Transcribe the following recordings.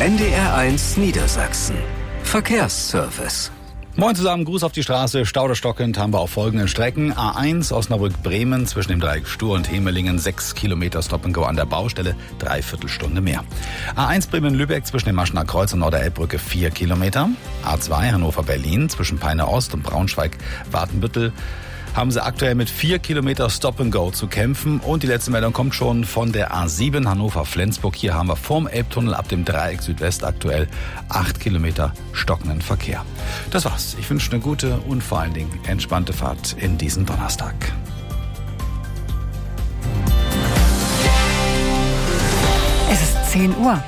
NDR1 Niedersachsen. Verkehrsservice. Moin zusammen, Gruß auf die Straße. Stauderstockend haben wir auf folgenden Strecken. A1 Osnabrück-Bremen zwischen dem Dreieck Stur und Hemelingen 6 Kilometer Stop-and-Go an der Baustelle, 3/4 Stunde mehr. A1 Bremen-Lübeck zwischen dem Maschener Kreuz und Norderelbbrücke 4 Kilometer. A2 Hannover-Berlin zwischen Peine-Ost und Braunschweig-Watenbüttel haben sie aktuell mit 4 Kilometer Stop-and-Go zu kämpfen. Und die letzte Meldung kommt schon von der A7 Hannover-Flensburg. Hier haben wir vorm Elbtunnel ab dem Dreieck Südwest aktuell 8 Kilometer stockenden Verkehr. Das war's. Ich wünsche eine gute und vor allen Dingen entspannte Fahrt in diesen Donnerstag. Es ist 10 Uhr.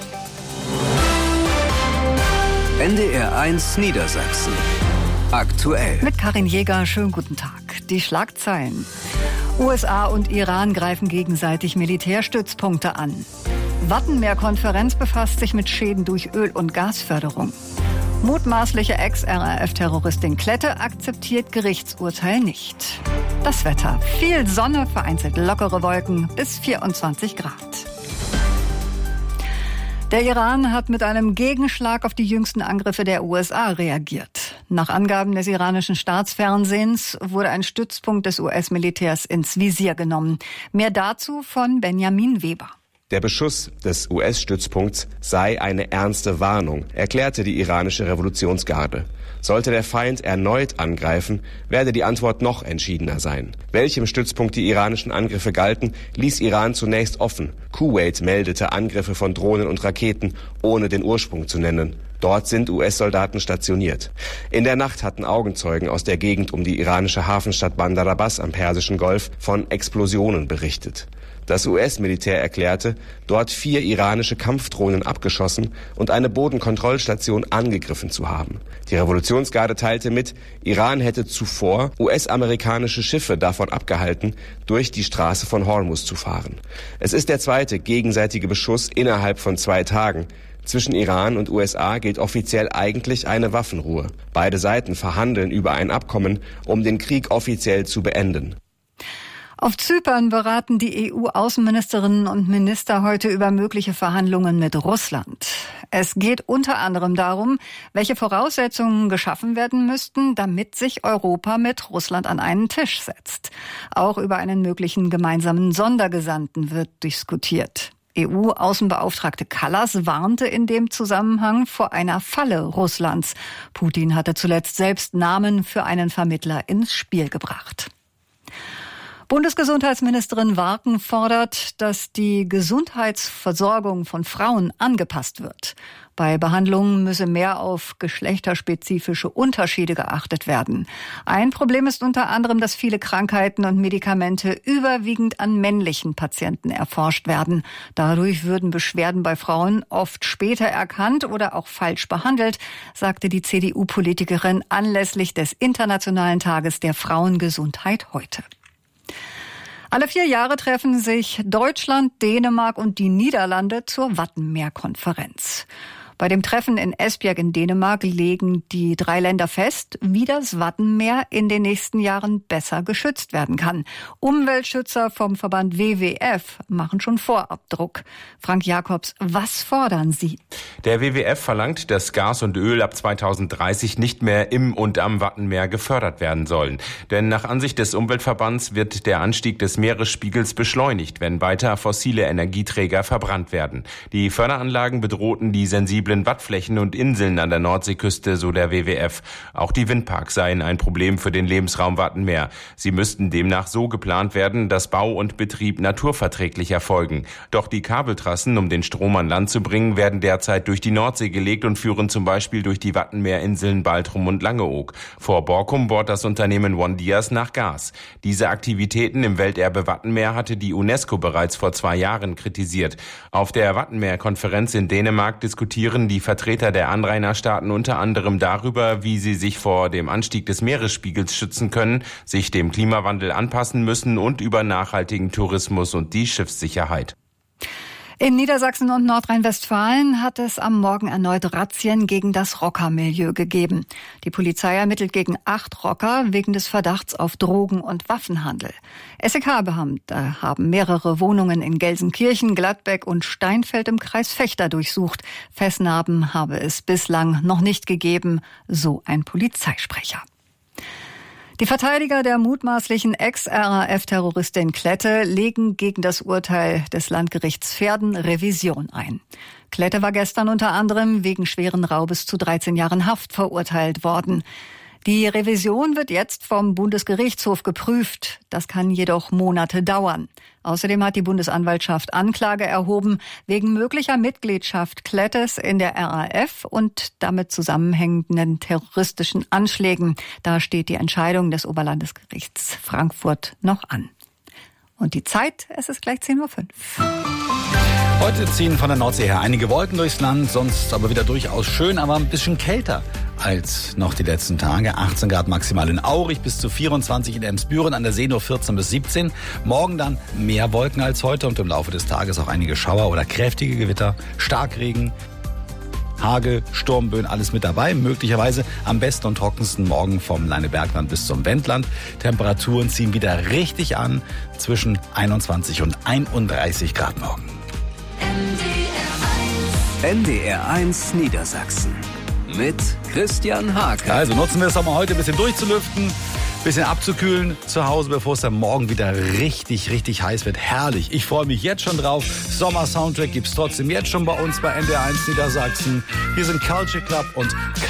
NDR1 Niedersachsen. Aktuell. Mit Karin Jäger, schönen guten Tag. Die Schlagzeilen. USA und Iran greifen gegenseitig Militärstützpunkte an. Wattenmeer-Konferenz befasst sich mit Schäden durch Öl- und Gasförderung. Mutmaßliche Ex-RAF-Terroristin Klette akzeptiert Gerichtsurteil nicht. Das Wetter. Viel Sonne, vereinzelt lockere Wolken bis 24 Grad. Der Iran hat mit einem Gegenschlag auf die jüngsten Angriffe der USA reagiert. Nach Angaben des iranischen Staatsfernsehens wurde ein Stützpunkt des US-Militärs ins Visier genommen. Mehr dazu von Benjamin Weber. Der Beschuss des US-Stützpunkts sei eine ernste Warnung, erklärte die iranische Revolutionsgarde. Sollte der Feind erneut angreifen, werde die Antwort noch entschiedener sein. Welchem Stützpunkt die iranischen Angriffe galten, ließ Iran zunächst offen. Kuwait meldete Angriffe von Drohnen und Raketen, ohne den Ursprung zu nennen. Dort sind US-Soldaten stationiert. In der Nacht hatten Augenzeugen aus der Gegend um die iranische Hafenstadt Bandar Abbas am Persischen Golf von Explosionen berichtet. Das US-Militär erklärte, dort 4 iranische Kampfdrohnen abgeschossen und eine Bodenkontrollstation angegriffen zu haben. Die Revolutionsgarde teilte mit, Iran hätte zuvor US-amerikanische Schiffe davon abgehalten, durch die Straße von Hormuz zu fahren. Es ist der zweite gegenseitige Beschuss innerhalb von 2 Tagen. Zwischen Iran und USA gilt offiziell eigentlich eine Waffenruhe. Beide Seiten verhandeln über ein Abkommen, um den Krieg offiziell zu beenden. Auf Zypern beraten die EU-Außenministerinnen und Minister heute über mögliche Verhandlungen mit Russland. Es geht unter anderem darum, welche Voraussetzungen geschaffen werden müssten, damit sich Europa mit Russland an einen Tisch setzt. Auch über einen möglichen gemeinsamen Sondergesandten wird diskutiert. EU-Außenbeauftragte Kallas warnte in dem Zusammenhang vor einer Falle Russlands. Putin hatte zuletzt selbst Namen für einen Vermittler ins Spiel gebracht. Bundesgesundheitsministerin Warken fordert, dass die Gesundheitsversorgung von Frauen angepasst wird. Bei Behandlungen müsse mehr auf geschlechterspezifische Unterschiede geachtet werden. Ein Problem ist unter anderem, dass viele Krankheiten und Medikamente überwiegend an männlichen Patienten erforscht werden. Dadurch würden Beschwerden bei Frauen oft später erkannt oder auch falsch behandelt, sagte die CDU-Politikerin anlässlich des Internationalen Tages der Frauengesundheit heute. Alle 4 Jahre treffen sich Deutschland, Dänemark und die Niederlande zur Wattenmeer-Konferenz. Bei dem Treffen in Esbjerg in Dänemark legen die 3 Länder fest, wie das Wattenmeer in den nächsten Jahren besser geschützt werden kann. Umweltschützer vom Verband WWF machen schon Vorabdruck. Frank Jakobs, was fordern Sie? Der WWF verlangt, dass Gas und Öl ab 2030 nicht mehr im und am Wattenmeer gefördert werden sollen. Denn nach Ansicht des Umweltverbands wird der Anstieg des Meeresspiegels beschleunigt, wenn weiter fossile Energieträger verbrannt werden. Die Förderanlagen bedrohten die sensiblen Wattflächen und Inseln an der Nordseeküste, so der WWF. Auch die Windparks seien ein Problem für den Lebensraum Wattenmeer. Sie müssten demnach so geplant werden, dass Bau und Betrieb naturverträglich erfolgen. Doch die Kabeltrassen, um den Strom an Land zu bringen, werden derzeit durch die Nordsee gelegt und führen zum Beispiel durch die Wattenmeerinseln Baltrum und Langeoog. Vor Borkum bohrt das Unternehmen ONE-Dyas nach Gas. Diese Aktivitäten im Welterbe Wattenmeer hatte die UNESCO bereits vor 2 Jahren kritisiert. Auf der Wattenmeer-Konferenz in Dänemark diskutieren die Vertreter der Anrainerstaaten unter anderem darüber, wie sie sich vor dem Anstieg des Meeresspiegels schützen können, sich dem Klimawandel anpassen müssen und über nachhaltigen Tourismus und die Schiffssicherheit. In Niedersachsen und Nordrhein-Westfalen hat es am Morgen erneut Razzien gegen das Rockermilieu gegeben. Die Polizei ermittelt gegen 8 Rocker wegen des Verdachts auf Drogen- und Waffenhandel. SEK-Beamte haben mehrere Wohnungen in Gelsenkirchen, Gladbeck und Steinfeld im Kreis Vechta durchsucht. Festnahmen habe es bislang noch nicht gegeben, so ein Polizeisprecher. Die Verteidiger der mutmaßlichen Ex-RAF-Terroristin Klette legen gegen das Urteil des Landgerichts Verden Revision ein. Klette war gestern unter anderem wegen schweren Raubes zu 13 Jahren Haft verurteilt worden. Die Revision wird jetzt vom Bundesgerichtshof geprüft. Das kann jedoch Monate dauern. Außerdem hat die Bundesanwaltschaft Anklage erhoben wegen möglicher Mitgliedschaft Klettes in der RAF und damit zusammenhängenden terroristischen Anschlägen. Da steht die Entscheidung des Oberlandesgerichts Frankfurt noch an. Und die Zeit, es ist gleich 10:05 Uhr. Heute ziehen von der Nordsee her einige Wolken durchs Land, sonst aber wieder durchaus schön, aber ein bisschen kälter als noch die letzten Tage. 18 Grad maximal in Aurich, bis zu 24 in Emsbüren, an der See nur 14 bis 17. Morgen dann mehr Wolken als heute und im Laufe des Tages auch einige Schauer oder kräftige Gewitter, Starkregen, Hagel, Sturmböen, alles mit dabei. Möglicherweise am besten und trockensten morgen vom Leinebergland bis zum Wendland. Temperaturen ziehen wieder richtig an, zwischen 21 und 31 Grad morgen. NDR1 Niedersachsen mit Christian Hake. Also nutzen wir es auch mal heute ein bisschen durchzulüften, ein bisschen abzukühlen zu Hause, bevor es dann morgen wieder richtig, richtig heiß wird. Herrlich. Ich freue mich jetzt schon drauf. Sommer-Soundtrack gibt's trotzdem jetzt schon bei uns bei NDR1 Niedersachsen. Wir sind Culture Club und